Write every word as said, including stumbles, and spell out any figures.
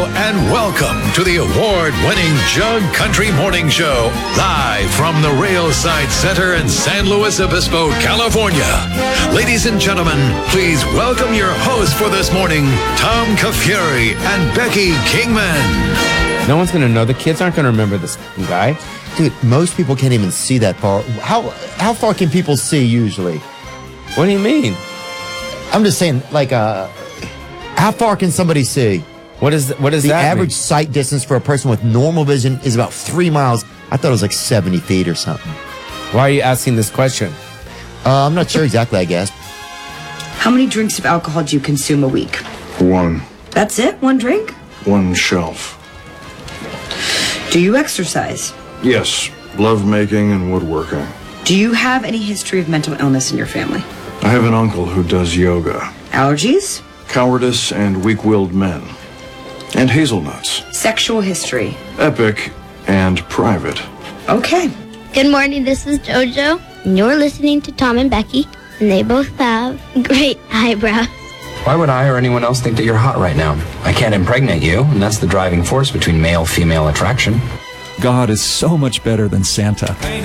Hello and welcome to the award-winning Jug Country Morning Show, live from the Railside Center in San Luis Obispo, California. Ladies and gentlemen, please welcome your hosts for this morning, Tom Kafuri and Becky Kingman. No one's going to know. The kids aren't going to remember this guy. Dude, most people can't even see that far. How how far can people see usually? What do you mean? I'm just saying, like, uh, how far can somebody see? What is what is the that average mean? sight distance for a person with normal vision is about three miles. I thought it was like seventy feet or something. Why are you asking this question? Uh, I'm not sure exactly, I guess. How many drinks of alcohol do you consume a week? One. That's it? One drink? One shelf. Do you exercise? Yes. Love making and woodworking. Do you have any history of mental illness in your family? I have an uncle who does yoga. Allergies? Cowardice and weak-willed men. And hazelnuts. Sexual history? Epic and private. Okay. Good morning, this is JoJo, and you're listening to Tom and Becky, and they both have great eyebrows. Why would I or anyone else think that you're hot right now? I can't impregnate you, and that's the driving force between male-female attraction. God is so much better than Santa.